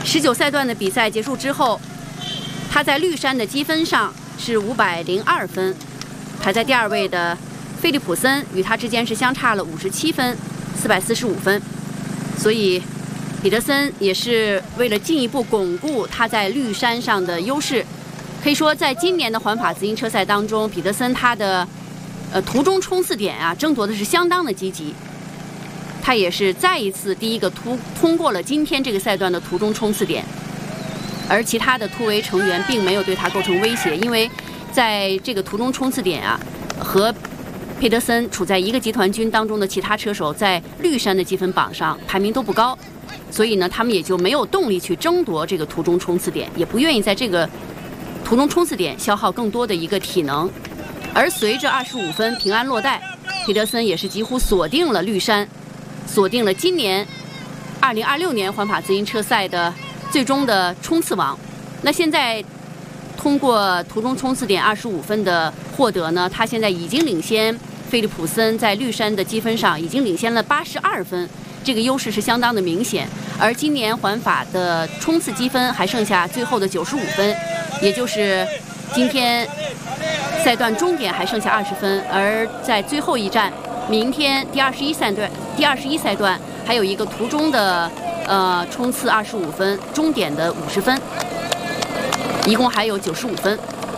19赛段的比赛结束之后，他在绿山的积分上是502分，排在第2位的菲利普森与他之间是相差了57分，445分。所以，彼得森也是为了进一步巩固他在绿山上的优势，可以说在今年的环法自行车赛当中，彼得森他的途中冲刺点啊争夺的是相当的积极。他也是再一次第一个通过了今天这个赛段的途中冲刺点，而其他的突围成员并没有对他构成威胁，因为在这个途中冲刺点啊，和佩德森处在一个集团军当中的其他车手在绿山的积分榜上排名都不高，所以呢，他们也就没有动力去争夺这个途中冲刺点，也不愿意在这个途中冲刺点消耗更多的一个体能。而随着25分平安落袋，佩德森也是几乎锁定了绿山，锁定了今年2026年环法自行车赛的最终的冲刺王。那现在通过途中冲刺点25分的获得呢，他现在已经领先菲利普森在绿山的积分上已经领先了82分，这个优势是相当的明显。而今年环法的冲刺积分还剩下最后的95分，也就是今天赛段终点还剩下20分，而在最后一站明天第21赛段还有一个途中的冲刺25分，终点的50分，一共还有95分。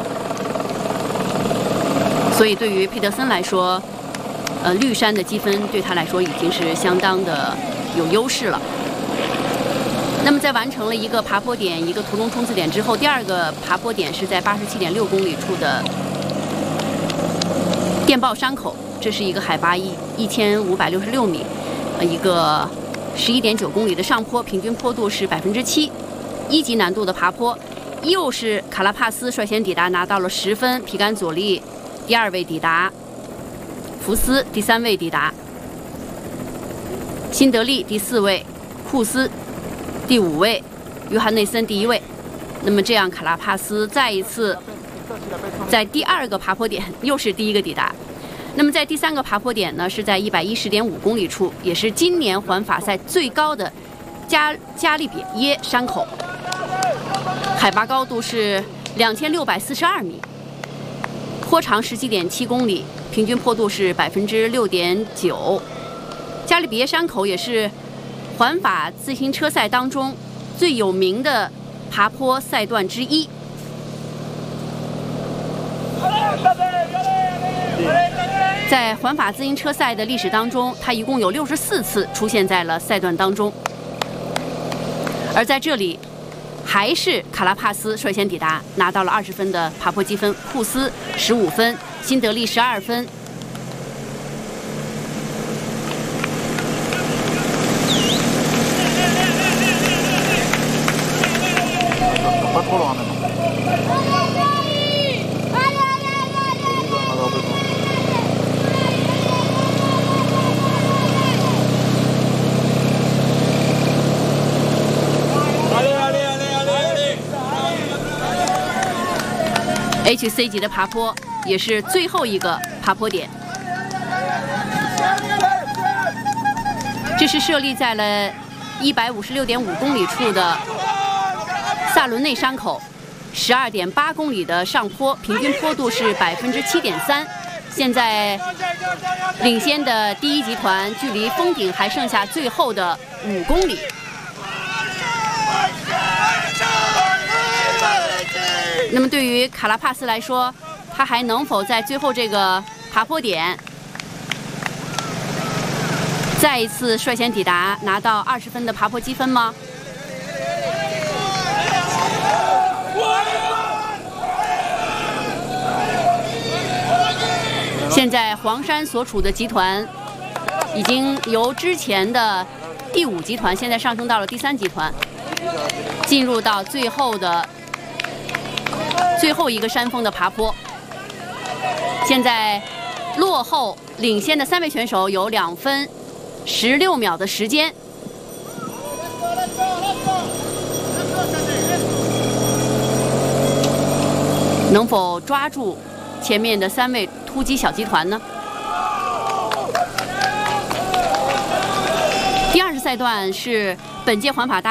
所以对于佩德森来说，绿山的积分对他来说已经是相当的有优势了。那么在完成了一个爬坡点、一个途中冲刺点之后，第2个爬坡点是在87.6公里处的电报山口，这是一个海拔1566米，一个11.9公里的上坡，平均坡度是7%，1级难度的爬坡。又是卡拉帕斯率先抵达，拿到了10分，皮甘佐利第2位抵达，福斯第3位抵达，辛德利第4位，库斯第5位，约翰内森第1位。那么这样卡拉帕斯再一次在第2个爬坡点又是第1个抵达。那么在第3个爬坡点呢，是在110.5公里处，也是今年环法赛最高的加利比耶山口，海拔高度是2642米，坡长17.7公里，平均坡度是6.9%。加利比耶山口也是环法自行车赛当中最有名的爬坡赛段之一。在环法自行车赛的历史当中，它一共有64次出现在了赛段当中，而在这里还是卡拉帕斯率先抵达，拿到了20分的爬坡积分，库斯15分，辛德利12分。HC 级的爬坡也是最后一个爬坡点，这是设立在了156.5公里处的萨伦内山口，12.8公里的上坡，平均坡度是7.3%。现在领先的第1集团距离峰顶还剩下最后的5公里。那么对于卡拉帕斯来说，他还能否在最后这个爬坡点再一次率先抵达，拿到20分的爬坡积分吗？现在黄山所处的集团已经由之前的第5集团现在上升到了第3集团，进入到最后一个山峰的爬坡。现在落后领先的3位选手有2分16秒的时间。能否抓住前面的3位突击小集团呢？第20赛段是本届环法大